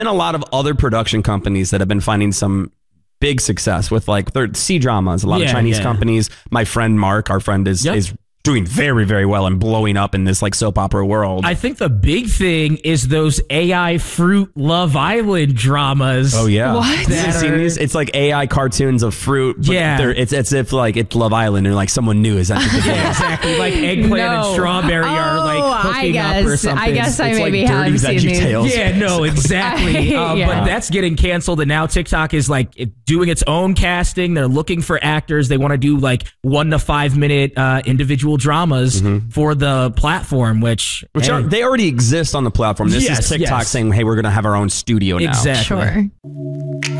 and a lot of other production companies that have been finding some big success with like their C-dramas, a lot of Chinese companies. My friend Mark, our friend is doing very, very well and blowing up in this like soap opera world. I think the big thing is those AI Fruit Love Island dramas. Oh yeah. What? Have you seen these? It's like AI cartoons of fruit. But it's as if like it's Love Island and like someone new is entered the game. Exactly. Like eggplant and strawberry are like hooking up or something. I guess I it's maybe like have seen these. Tales. Yeah, no, exactly. But that's getting canceled, and now TikTok is like doing its own casting. They're looking for actors. They want to do like 1 to 5 minute individual dramas for the platform, which they already exist on the platform. This is TikTok saying, hey, we're going to have our own studio now. Exactly. Sure.